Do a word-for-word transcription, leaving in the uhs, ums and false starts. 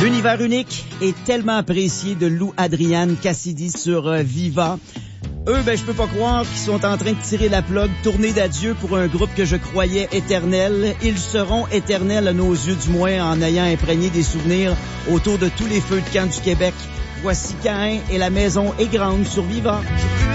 Univers unique et tellement apprécié de Lou Adrian Cassidy sur euh, Viva. Eux, ben, je peux pas croire qu'ils sont en train de tirer la plug, tournée d'adieu pour un groupe que je croyais éternel. Ils seront éternels à nos yeux, du moins, en ayant imprégné des souvenirs autour de tous les feux de camp du Québec. Voici Caïn et la maison est grande sur Viva.